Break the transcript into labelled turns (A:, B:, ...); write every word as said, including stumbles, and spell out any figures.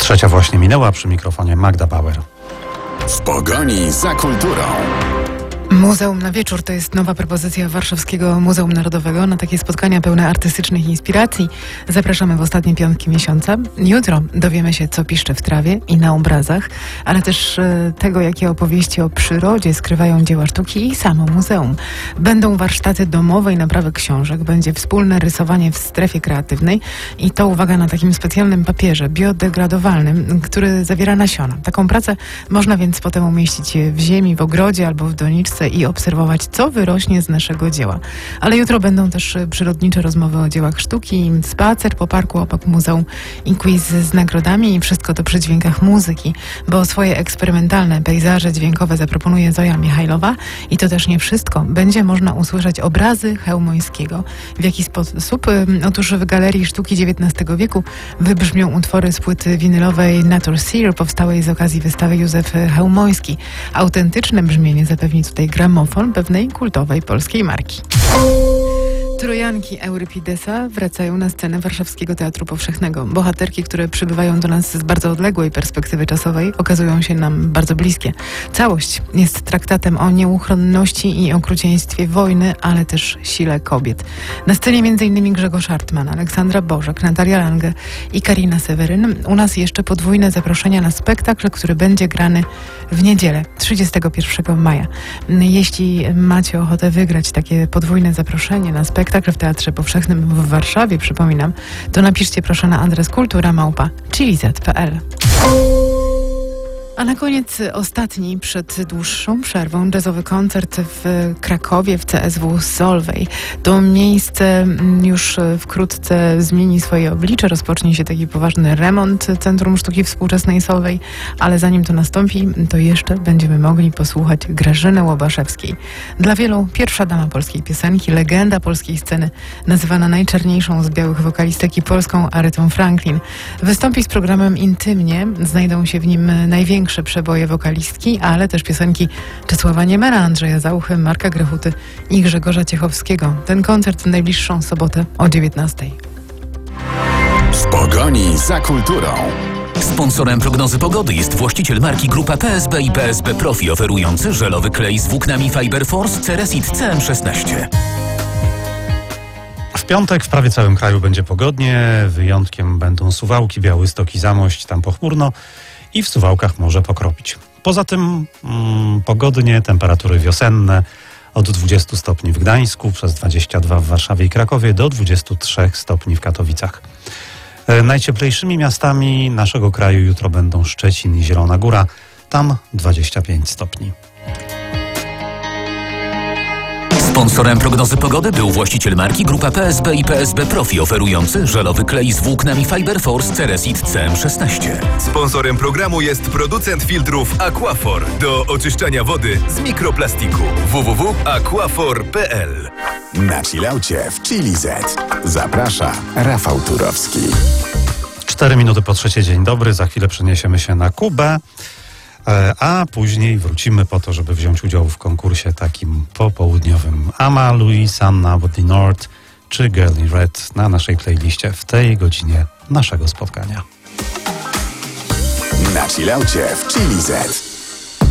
A: Trzecia właśnie minęła, przy mikrofonie Magda Bauer.
B: W pogoni za kulturą.
C: Muzeum na wieczór to jest nowa propozycja Warszawskiego Muzeum Narodowego. Na takie spotkania pełne artystycznych inspiracji zapraszamy w ostatnie piątki miesiąca. Jutro dowiemy się, co piszcze w trawie i na obrazach, ale też e, tego, jakie opowieści o przyrodzie skrywają dzieła sztuki i samo muzeum. Będą warsztaty domowej naprawy książek, będzie wspólne rysowanie w strefie kreatywnej i to, uwaga, na takim specjalnym papierze biodegradowalnym, który zawiera nasiona. Taką pracę można więc potem umieścić w ziemi, w ogrodzie albo w doniczce i obserwować, co wyrośnie z naszego dzieła. Ale jutro będą też przyrodnicze rozmowy o dziełach sztuki, spacer po parku obok muzeum i quiz z nagrodami i wszystko to przy dźwiękach muzyki, bo swoje eksperymentalne pejzaże dźwiękowe zaproponuje Zoja Michajlowa i to też nie wszystko. Będzie można usłyszeć obrazy Chełmońskiego. W jaki sposób? Otóż w Galerii Sztuki dziewiętnastego wieku wybrzmią utwory z płyty winylowej Natur Seer powstałej z okazji wystawy Józef Chełmoński. Autentyczne brzmienie zapewni tutaj gramofon pewnej kultowej polskiej marki. Trojanki Eurypidesa wracają na scenę Warszawskiego Teatru Powszechnego. Bohaterki, które przybywają do nas z bardzo odległej perspektywy czasowej, okazują się nam bardzo bliskie. Całość jest traktatem o nieuchronności i okrucieństwie wojny, ale też sile kobiet. Na scenie m.in. Grzegorz Hartman, Aleksandra Bożek, Natalia Lange i Karina Seweryn. U nas jeszcze podwójne zaproszenia na spektakl, który będzie grany w niedzielę, trzydziestego pierwszego maja. Jeśli macie ochotę wygrać takie podwójne zaproszenie na spektakl w Teatrze Powszechnym w Warszawie, przypominam, to napiszcie proszę na adres kultura małpa chilizet kropka p l. A na koniec ostatni przed dłuższą przerwą jazzowy koncert w Krakowie w C S W Solvay. To miejsce już wkrótce zmieni swoje oblicze, rozpocznie się taki poważny remont Centrum Sztuki Współczesnej Solvay, ale zanim to nastąpi, to jeszcze będziemy mogli posłuchać Grażyny Łobaszewskiej. Dla wielu pierwsza dama polskiej piosenki, legenda polskiej sceny, nazywana najczarniejszą z białych wokalistek i polską Aretą Franklin. Wystąpi z programem Intymnie, znajdą się w nim największe przeboje wokalistki, ale też piosenki Czesława Niemera, Andrzeja Zauchy, Marka Grechuty i Grzegorza Ciechowskiego. Ten koncert w najbliższą sobotę o dziewiętnastej.
B: W pogoni za kulturą.
D: Sponsorem prognozy pogody jest właściciel marki Grupa P S B i P S B Profi, oferujący żelowy klej z włóknami Fiber Force Ceresit C M szesnaście.
A: W piątek w prawie całym kraju będzie pogodnie. Wyjątkiem będą Suwałki, Białystok i Zamość, tam pochmurno i w Suwałkach może pokropić. Poza tym mm, pogodnie, temperatury wiosenne od dwudziestu stopni w Gdańsku, przez dwadzieścia dwa w Warszawie i Krakowie do dwudziestu trzech stopni w Katowicach. E, najcieplejszymi miastami naszego kraju jutro będą Szczecin i Zielona Góra, tam dwadzieścia pięć stopni.
D: Sponsorem prognozy pogody był właściciel marki Grupa P S B i P S B Profi, oferujący żelowy klej z włóknami Fiber Force Ceresit C M szesnaście.
E: Sponsorem programu jest producent filtrów Aquafor do oczyszczania wody z mikroplastiku. w w w kropka aquafor kropka p l.
B: Na chillaucie w Chilizet. Zaprasza Rafał Turowski.
A: Cztery minuty po trzeciej, dzień dobry. Za chwilę przeniesiemy się na Kubę, a później wrócimy po to, żeby wziąć udział w konkursie takim popołudniowym. Ama, Louis, Anna, Woody North czy Girl in Red na naszej playliście w tej godzinie naszego spotkania.
B: Na chillaucie w Chilizet.